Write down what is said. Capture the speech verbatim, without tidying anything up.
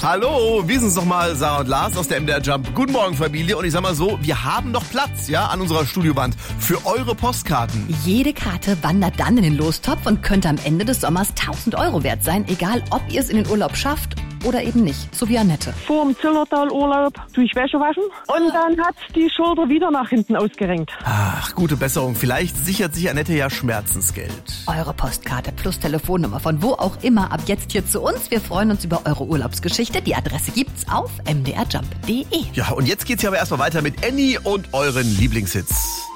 Hallo, wir sind's nochmal, Sarah und Lars aus der M D R Jump. Guten Morgen, Familie. Und ich sag mal so, wir haben noch Platz, ja, an unserer Studiowand für eure Postkarten. Jede Karte wandert dann in den Lostopf und könnte am Ende des Sommers tausend Euro wert sein, egal ob ihr es in den Urlaub schafft oder eben nicht, so wie Annette. Vor dem Zillertal-Urlaub tue ich Wäsche waschen und dann hat die Schulter wieder nach hinten ausgerenkt. Ach, gute Besserung. Vielleicht sichert sich Annette ja Schmerzensgeld. Eure Postkarte plus Telefonnummer von wo auch immer ab jetzt hier zu uns. Wir freuen uns über eure Urlaubsgeschichte. Die Adresse gibt's auf m d r jump punkt d e. Ja, und jetzt geht's ja aber erstmal weiter mit Annie und euren Lieblingshits.